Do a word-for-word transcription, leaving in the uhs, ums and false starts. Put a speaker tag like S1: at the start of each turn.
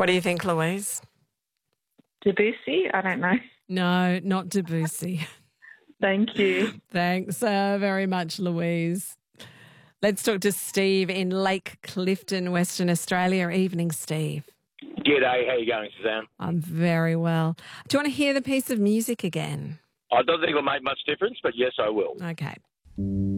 S1: What do you think, Louise?
S2: Debussy? I don't know.
S1: No, not Debussy.
S2: Thank you.
S1: Thanks uh, very much, Louise. Let's talk to Steve in Lake Clifton, Western Australia. Evening, Steve.
S3: G'day, how you going, Suzanne?
S1: I'm very well. Do you want to hear the piece of music again?
S3: I don't think it'll make much difference, but yes, I will.
S1: Okay.